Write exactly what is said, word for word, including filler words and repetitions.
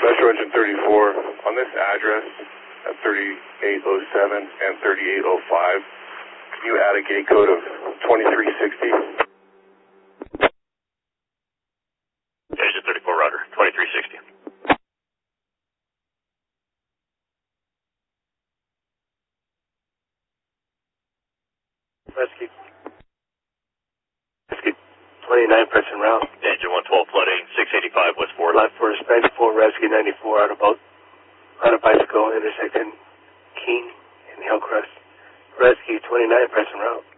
Metro Engine thirty-four, on this address at thirty-eight oh seven and thirty-eight oh five, can you add a gate code of twenty-three sixty? Engine thirty-four, router, twenty-three sixty. Rescue. Rescue. twenty-nine, press en route. Engine one twelve, flooding, six eighty-five, West fourth. Live Force ninety-four, Rescue ninety-four, out of boat. On a bicycle, intersecting Keene and Hillcrest. Rescue twenty-nine, press en route.